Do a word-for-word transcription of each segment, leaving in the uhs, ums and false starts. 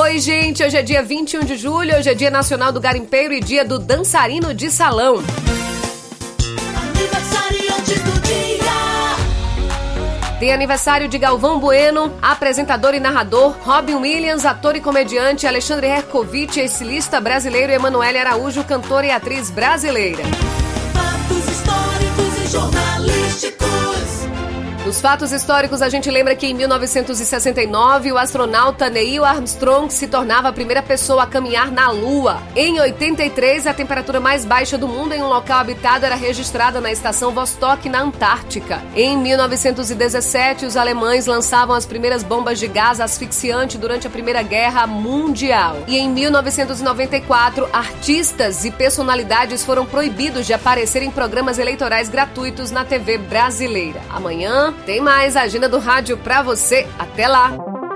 Oi, gente, hoje é dia vinte e um de julho, hoje é dia nacional do garimpeiro e dia do dançarino de salão. Aniversariantes do dia. Tem aniversário de Galvão Bueno, apresentador e narrador, Robin Williams, ator e comediante, Alexandre Hercovitch, estilista brasileiro, e Emanuele Araújo, cantora e atriz brasileira. Fatos históricos e jornalísticos. Nos fatos históricos, a gente lembra que em mil novecentos e sessenta e nove, o astronauta Neil Armstrong se tornava a primeira pessoa a caminhar na Lua. Em oitenta e três, a temperatura mais baixa do mundo em um local habitado era registrada na estação Vostok, na Antártica. Em mil novecentos e dezessete, os alemães lançavam as primeiras bombas de gás asfixiante durante a Primeira Guerra Mundial. E em mil novecentos e noventa e quatro, artistas e personalidades foram proibidos de aparecer em programas eleitorais gratuitos na T V brasileira. Amanhã tem mais agenda do rádio pra você. Até lá!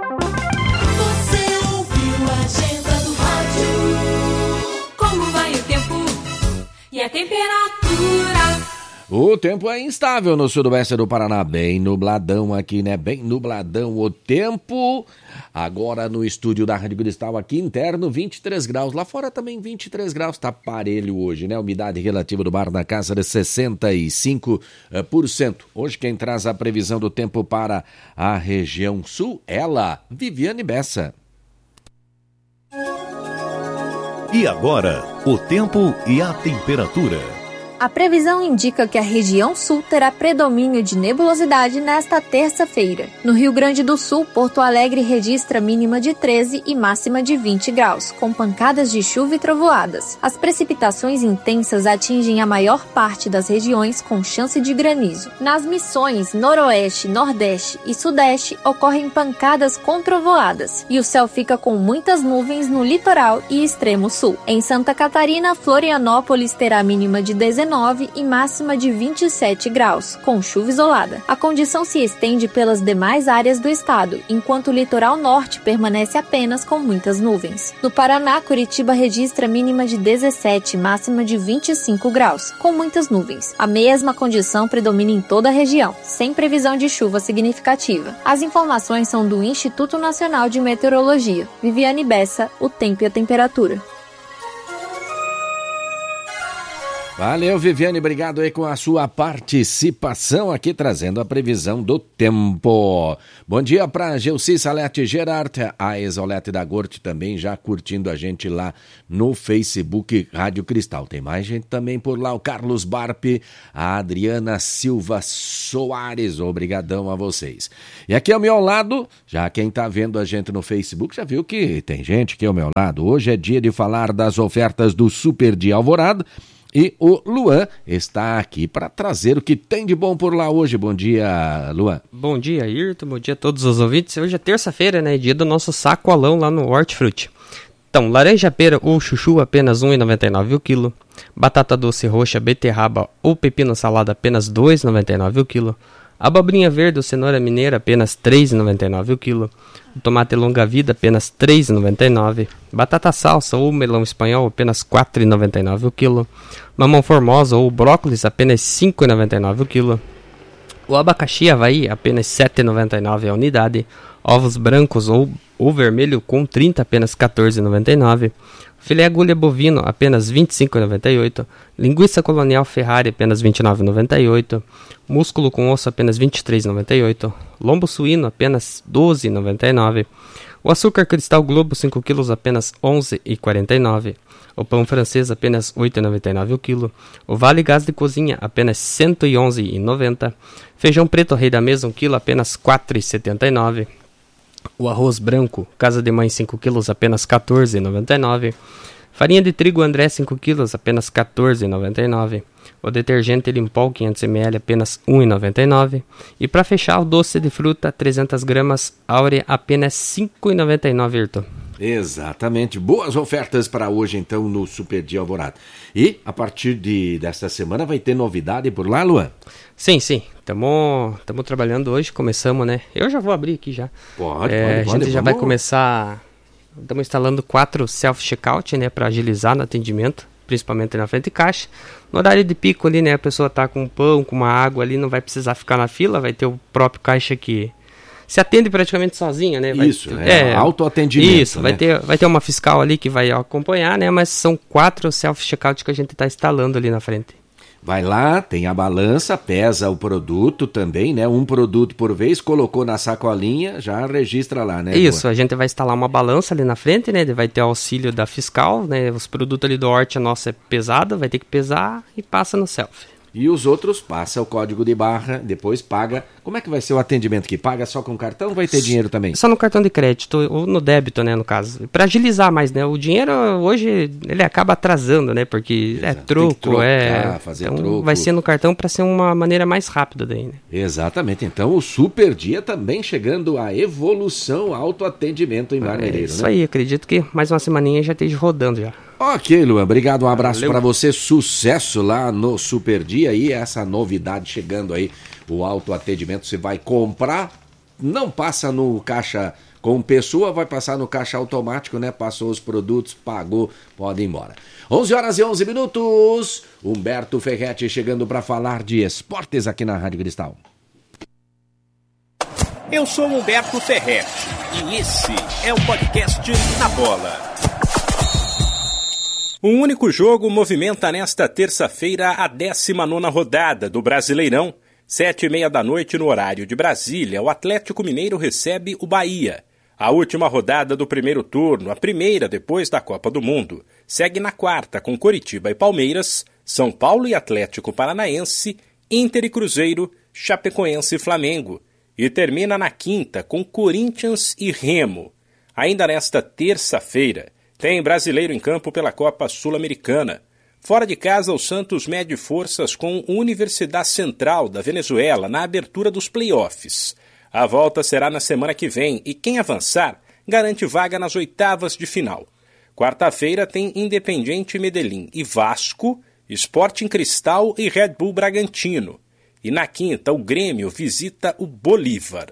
Você ouviu a agenda do rádio? Como vai o tempo e a temperatura? O tempo é instável no sudoeste do Paraná, bem nubladão aqui, né? Bem nubladão o tempo. Agora no estúdio da Rádio Cristal aqui interno, vinte e três graus. Lá fora também vinte e três graus, tá parelho hoje, né? Umidade relativa do ar na casa de sessenta e cinco por cento. Hoje quem traz a previsão do tempo para a região sul, ela, Viviane Bessa. E agora, o tempo e a temperatura. A previsão indica que a região sul terá predomínio de nebulosidade nesta terça-feira. No Rio Grande do Sul, Porto Alegre registra mínima de treze e máxima de vinte graus, com pancadas de chuva e trovoadas. As precipitações intensas atingem a maior parte das regiões, com chance de granizo. Nas Missões, Noroeste, Nordeste e Sudeste ocorrem pancadas com trovoadas, e o céu fica com muitas nuvens no litoral e extremo sul. Em Santa Catarina, Florianópolis terá mínima de dezenove e máxima de vinte e sete graus, com chuva isolada. A condição se estende pelas demais áreas do estado, enquanto o litoral norte permanece apenas com muitas nuvens. No Paraná, Curitiba registra mínima de dezessete, máxima de vinte e cinco graus, com muitas nuvens. A mesma condição predomina em toda a região, sem previsão de chuva significativa. As informações são do Instituto Nacional de Meteorologia. Viviane Bessa, o tempo e a temperatura. Valeu, Viviane, obrigado aí com a sua participação aqui, trazendo a previsão do tempo. Bom dia para Gelsi Salete Gerard, a ex-Olete da Gorte também já curtindo a gente lá no Facebook Rádio Cristal. Tem mais gente também por lá, o Carlos Barpe, a Adriana Silva Soares, obrigadão a vocês. E aqui ao meu lado, já quem tá vendo a gente no Facebook já viu que tem gente aqui ao meu lado. Hoje é dia de falar das ofertas do Super Dia Alvorada. E o Luan está aqui para trazer o que tem de bom por lá hoje. Bom dia, Luan. Bom dia, Ayrton. Bom dia a todos os ouvintes. Hoje é terça-feira, né? Dia do nosso sacoalão lá no Hortifruti. Então, laranja pera ou chuchu apenas um real e noventa e nove centavos o quilo. Batata doce roxa, beterraba ou pepino salada apenas dois reais e noventa e nove centavos o quilo. Abobrinha verde ou cenoura mineira apenas três reais e noventa e nove centavos o quilo. Tomate longa-vida apenas três reais e noventa e nove centavos. Batata salsa ou melão espanhol apenas quatro reais e noventa e nove centavos o quilo. Mamão formosa ou brócolis apenas cinco reais e noventa e nove centavos o quilo. O abacaxi Havaí apenas sete reais e noventa e nove centavos a unidade. Ovos brancos ou, ou vermelho com trinta apenas quatorze reais e noventa e nove centavos. Filé agulha bovino apenas vinte e cinco reais e noventa e oito centavos. Linguiça colonial Ferrari apenas vinte e nove reais e noventa e oito centavos. Músculo com osso apenas vinte e três reais e noventa e oito centavos. Lombo suíno apenas doze reais e noventa e nove centavos. O açúcar cristal Globo cinco quilos apenas onze reais e quarenta e nove centavos. O pão francês apenas oito reais e noventa e nove centavos o quilo. O vale gás de cozinha apenas cento e onze reais e noventa centavos. Feijão preto rei da mesa um quilo apenas quatro reais e setenta e nove centavos. O arroz branco casa de mãe cinco quilos apenas quatorze reais e noventa e nove centavos. Farinha de trigo André cinco quilos apenas quatorze reais e noventa e nove centavos. O detergente Limpol quinhentos mililitros apenas um real e noventa e nove centavos. E para fechar, o doce de fruta trezentas gramas Áurea apenas cinco reais e noventa e nove centavos, Ayrton. Exatamente, boas ofertas para hoje então no Super Dia Alvorada. E a partir de, desta semana vai ter novidade por lá, Luan? Sim, sim, estamos trabalhando hoje, começamos, né? Eu já vou abrir aqui já. Pode, é, pode, A gente pode, já vamos... vai começar, estamos instalando quatro self-checkout, né, para agilizar no atendimento, principalmente na frente de caixa. No horário de pico ali, né, a pessoa tá com um pão, com uma água ali, não vai precisar ficar na fila, vai ter o próprio caixa que se atende praticamente sozinha, né? Vai, isso, é, é autoatendimento. Isso, né? vai, ter, vai ter uma fiscal ali que vai acompanhar, né? Mas são quatro self-checkout que a gente está instalando ali na frente. Vai lá, tem a balança, pesa o produto também, né? Um produto por vez, colocou na sacolinha, já registra lá, né? Isso, boa? A gente vai instalar uma balança ali na frente, né? Vai ter auxílio da fiscal, né? Os produtos ali do horte, a nossa é pesada, vai ter que pesar e passa no self. E os outros passa o código de barra, depois paga. Como é que vai ser o atendimento aqui? Paga só com cartão ou vai ter dinheiro também? Só no cartão de crédito ou no débito, né, no caso. Para agilizar mais, né? O dinheiro hoje ele acaba atrasando, né? Porque Exato. é troco, trocar, é... fazer então troco. Vai ser no cartão para ser uma maneira mais rápida daí, né? Exatamente. Então o Super Dia também chegando à evolução autoatendimento em Marmereiro, é isso né? aí, acredito que mais uma semaninha já esteja rodando já. Ok, Luan, obrigado, um abraço para você, sucesso lá no Super Dia e essa novidade chegando aí, o autoatendimento, você vai comprar, não passa no caixa com pessoa, vai passar no caixa automático, né, passou os produtos, pagou, pode ir embora. onze horas e onze minutos, Humberto Ferretti chegando para falar de esportes aqui na Rádio Cristal. Eu sou Humberto Ferretti e esse é o podcast Na Bola. Um único jogo movimenta nesta terça-feira a décima nona rodada do Brasileirão. Sete e meia da noite no horário de Brasília, o Atlético Mineiro recebe o Bahia. A última rodada do primeiro turno, a primeira depois da Copa do Mundo, segue na quarta com Coritiba e Palmeiras, São Paulo e Atlético Paranaense, Inter e Cruzeiro, Chapecoense e Flamengo. E termina na quinta com Corinthians e Remo. Ainda nesta terça-feira, tem brasileiro em campo pela Copa Sul-Americana. Fora de casa, o Santos mede forças com Universidade Central da Venezuela na abertura dos playoffs. A volta será na semana que vem e quem avançar garante vaga nas oitavas de final. Quarta-feira tem Independiente Medellín e Vasco, Sporting Cristal e Red Bull Bragantino. E na quinta, o Grêmio visita o Bolívar.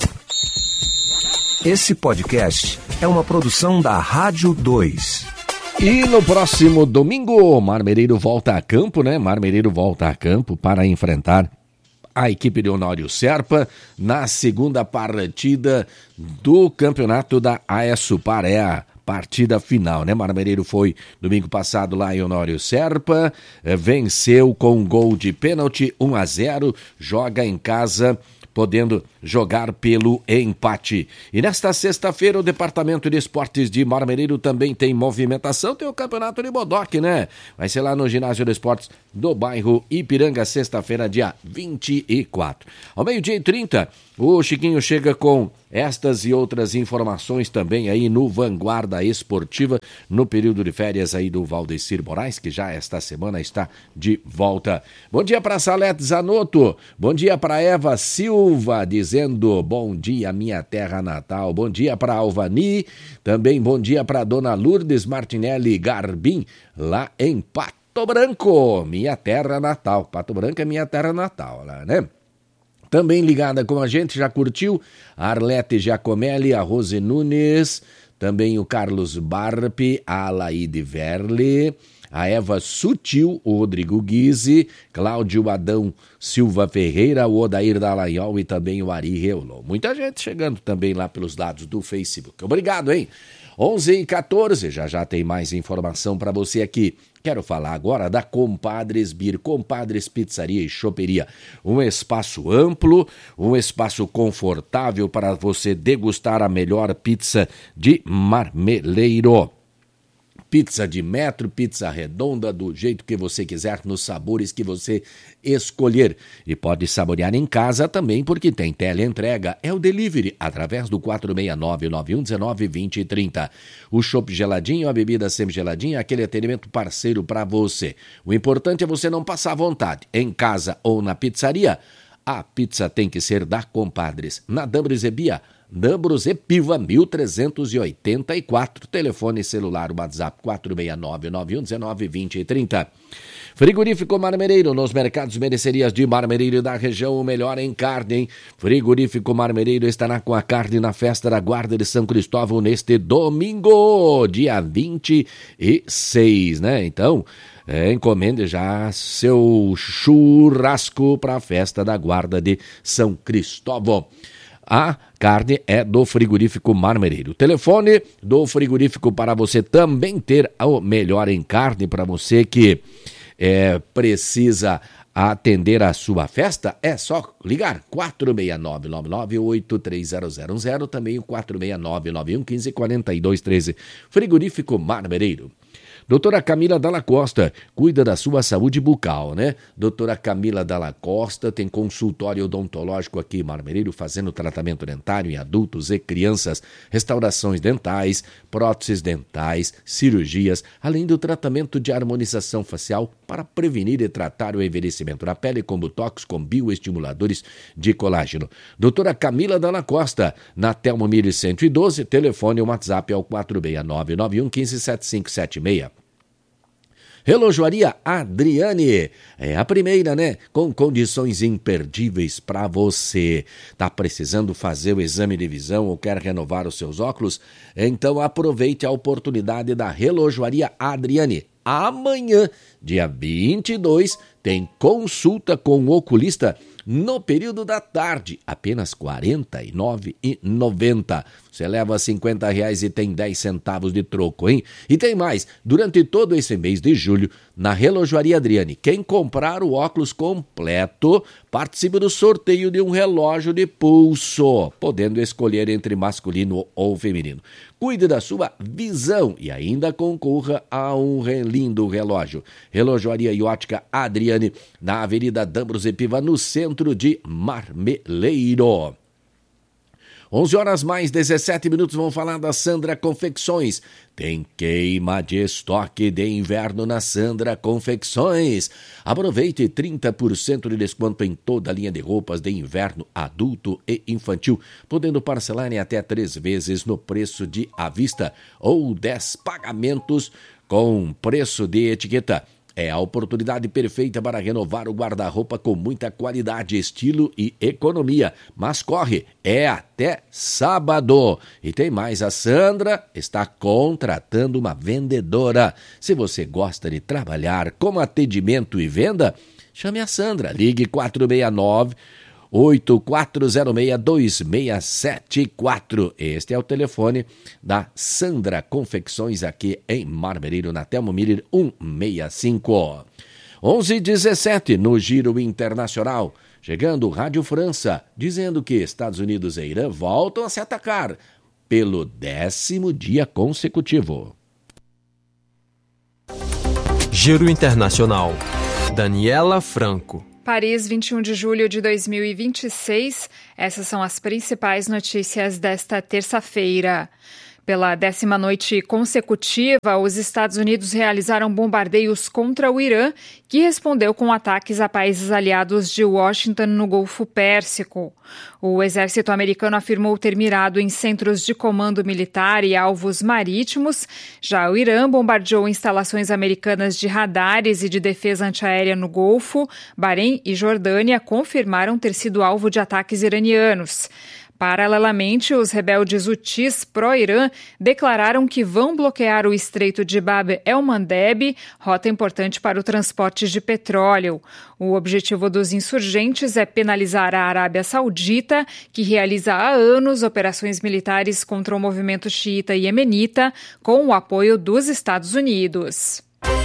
Esse podcast é uma produção da Rádio dois. E no próximo domingo, Marmereiro volta a campo, né? Marmereiro volta a campo para enfrentar a equipe de Honório Serpa na segunda partida do campeonato da Aesupar. É a partida final, né? Marmereiro foi domingo passado lá em Honório Serpa, venceu com um gol de pênalti, um a zero, joga em casa, podendo jogar pelo empate. E nesta sexta-feira, o Departamento de Esportes de Marmereiro também tem movimentação, tem o Campeonato de Bodoque, né? Vai ser lá no Ginásio de Esportes do bairro Ipiranga, sexta-feira, dia vinte e quatro. Ao meio-dia e trinta, o Chiquinho chega com estas e outras informações também aí no Vanguarda Esportiva, no período de férias aí do Valdecir Moraes, que já esta semana está de volta. Bom dia para Salete Zanotto, bom dia para Eva Silva, dizendo bom dia minha terra natal, bom dia para Alvani, também bom dia para Dona Lourdes Martinelli Garbim, lá em Pato Branco, minha terra natal. Pato Branco é minha terra natal, lá, né? Também ligada com a gente, já curtiu? A Arlete Giacomelli, a Rose Nunes, também o Carlos Barpi, a Alaide Verle, a Eva Sutil, o Rodrigo Guise, Cláudio Adão Silva Ferreira, o Odair Dallagnol e também o Ari Reolon. Muita gente chegando também lá pelos dados do Facebook. Obrigado, hein? onze e quatorze, já já tem mais informação para você aqui. Quero falar agora da Compadres Beer, Compadres Pizzaria e Choperia. Um espaço amplo, um espaço confortável para você degustar a melhor pizza de Marmeleiro. Pizza de metro, pizza redonda, do jeito que você quiser, nos sabores que você escolher. E pode saborear em casa também, porque tem teleentrega. É o delivery, através do quatro seis nove, nove um um nove, dois zero três zero. O chopp geladinho, a bebida semi-geladinha, aquele atendimento parceiro para você. O importante é você não passar vontade. Em casa ou na pizzaria, a pizza tem que ser da Compadres. Na Dambres e Bia, Dambros e Piva mil trezentos e oitenta e quatro, telefone celular, WhatsApp quatro seis nove, nove um um nove, dois zero três zero. Frigorífico Marmereiro, nos mercados mercerias de Marmereiro e da região, o melhor em carne, hein? Frigorífico Marmereiro estará com a carne na festa da Guarda de São Cristóvão neste domingo, dia vinte e seis, né? Então, é, encomende já seu churrasco para a festa da Guarda de São Cristóvão. A carne é do frigorífico Marmereiro. Telefone do frigorífico para você também ter o melhor em carne, para você que é, precisa atender a sua festa, é só ligar quatro seis nove nove nove oito três zero zero zero, também o quatro seis nove nove um um cinco quatro dois um três. Frigorífico Marmereiro. Doutora Camila Dalla Costa, cuida da sua saúde bucal, né? Doutora Camila Dalla Costa tem consultório odontológico aqui em Marmereiro, fazendo tratamento dentário em adultos e crianças, restaurações dentais, próteses dentais, cirurgias, além do tratamento de harmonização facial para prevenir e tratar o envelhecimento da pele com botox com bioestimuladores de colágeno. Doutora Camila Dalla Costa, na Telmo Mille cento e doze, telefone ou WhatsApp é o quatro seis nove nove um um cinco sete cinco sete seis. Relojoaria Adriane, é a primeira, né? Com condições imperdíveis para você. Tá precisando fazer o exame de visão ou quer renovar os seus óculos? Então aproveite a oportunidade da Relojoaria Adriane. Amanhã, dia vinte e dois, tem consulta com o oculista no período da tarde, apenas quarenta e nove reais e noventa centavos. Você leva cinquenta reais e tem dez centavos de troco, hein? E tem mais, durante todo esse mês de julho, na Relojoaria Adriane, quem comprar o óculos completo participa do sorteio de um relógio de pulso, podendo escolher entre masculino ou feminino. Cuide da sua visão e ainda concorra a um lindo relógio. Relojoaria e Ótica Adriane, na Avenida Dambros e Piva, no centro de Marmeleiro. onze horas mais dezessete minutos, vamos falar da Sandra Confecções. Tem queima de estoque de inverno na Sandra Confecções. Aproveite trinta por cento de desconto em toda a linha de roupas de inverno adulto e infantil, podendo parcelar em até três vezes no preço de à vista ou dez pagamentos com preço de etiqueta. É a oportunidade perfeita para renovar o guarda-roupa com muita qualidade, estilo e economia. Mas corre, é até sábado. E tem mais, a Sandra está contratando uma vendedora. Se você gosta de trabalhar com atendimento e venda, chame a Sandra. Ligue quatro seis nove oito quatro zero seis dois seis sete quatro. Este é o telefone da Sandra Confecções aqui em Marmereiro, na Telmo Miller cento e sessenta e cinco. onze e dezessete no Giro Internacional. Chegando Rádio França, dizendo que Estados Unidos e Irã voltam a se atacar pelo décimo dia consecutivo. Giro Internacional. Daniela Franco. Paris, vinte e um de julho de dois mil e vinte e seis. Essas são as principais notícias desta terça-feira. Pela décima noite consecutiva, os Estados Unidos realizaram bombardeios contra o Irã, que respondeu com ataques a países aliados de Washington no Golfo Pérsico. O exército americano afirmou ter mirado em centros de comando militar e alvos marítimos. Já o Irã bombardeou instalações americanas de radares e de defesa antiaérea no Golfo. Bahrein e Jordânia confirmaram ter sido alvo de ataques iranianos. Paralelamente, os rebeldes hutis pró-Irã declararam que vão bloquear o estreito de Bab el-Mandeb, rota importante para o transporte de petróleo. O objetivo dos insurgentes é penalizar a Arábia Saudita, que realiza há anos operações militares contra o movimento xiita e iemenita, com o apoio dos Estados Unidos.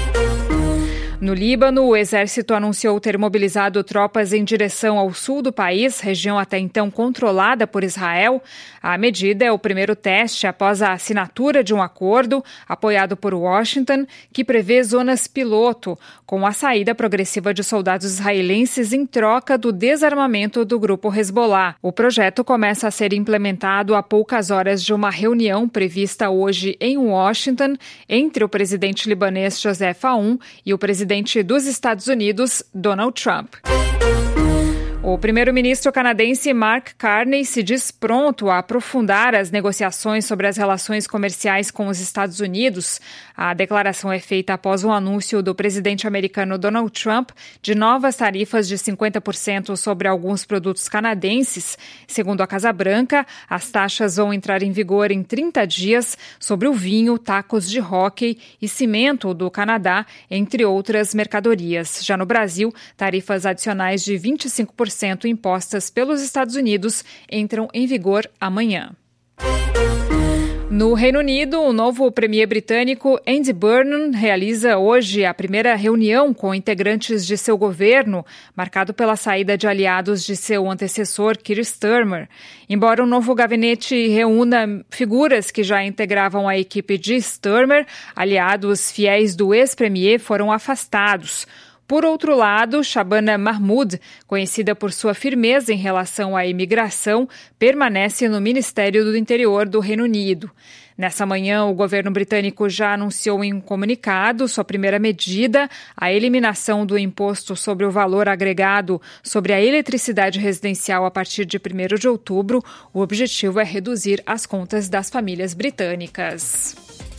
No Líbano, o exército anunciou ter mobilizado tropas em direção ao sul do país, região até então controlada por Israel. A medida é o primeiro teste após a assinatura de um acordo, apoiado por Washington, que prevê zonas piloto, com a saída progressiva de soldados israelenses em troca do desarmamento do grupo Hezbollah. O projeto começa a ser implementado a poucas horas de uma reunião prevista hoje em Washington entre o presidente libanês Joseph Aoun e o presidente dos Estados Unidos, Donald Trump. O primeiro-ministro canadense Mark Carney se diz pronto a aprofundar as negociações sobre as relações comerciais com os Estados Unidos. A declaração é feita após o anúncio do presidente americano Donald Trump de novas tarifas de cinquenta por cento sobre alguns produtos canadenses. Segundo a Casa Branca, as taxas vão entrar em vigor em trinta dias sobre o vinho, tacos de hóquei e cimento do Canadá, entre outras mercadorias. Já no Brasil, tarifas adicionais de vinte e cinco por cento impostas pelos Estados Unidos entram em vigor amanhã. No Reino Unido, o novo premier britânico Andy Burnham realiza hoje a primeira reunião com integrantes de seu governo, marcado pela saída de aliados de seu antecessor Keir Starmer. Embora o novo gabinete reúna figuras que já integravam a equipe de Starmer, aliados fiéis do ex-premier foram afastados. Por outro lado, Shabana Mahmood, conhecida por sua firmeza em relação à imigração, permanece no Ministério do Interior do Reino Unido. Nessa manhã, o governo britânico já anunciou em um comunicado sua primeira medida, a eliminação do imposto sobre o valor agregado sobre a eletricidade residencial a partir de primeiro de outubro. O objetivo é reduzir as contas das famílias britânicas.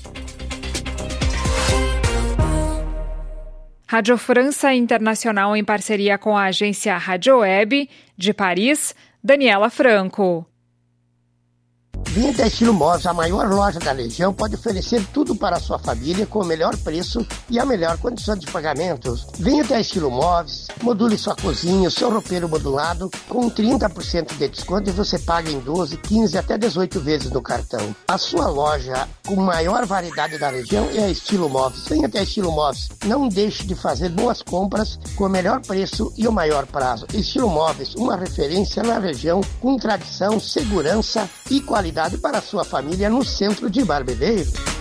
Rádio França Internacional em parceria com a agência Rádio Web, de Paris, Daniela Franco. Vinha da Estilo Móveis, a maior loja da região, pode oferecer tudo para a sua família com o melhor preço e a melhor condição de pagamentos. Venha da Estilo Móveis, module sua cozinha, seu roupeiro modulado com trinta por cento de desconto e você paga em doze, quinze até dezoito vezes no cartão. A sua loja com maior variedade da região é a Estilo Móveis. Venha até Estilo Móveis. Não deixe de fazer boas compras com o melhor preço e o maior prazo. Estilo Móveis, uma referência na região com tradição, segurança e qualidade para a sua família no centro de Barbeiro.